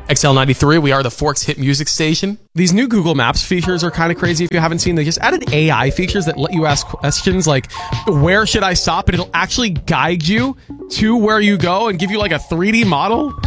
XL93, we are the Forks Hit Music Station. These new Google Maps features are kind of crazy if you haven't seen. They just added AI features that let you ask questions like, where should I stop? And it'll actually guide you to where you go and give you like a 3D model.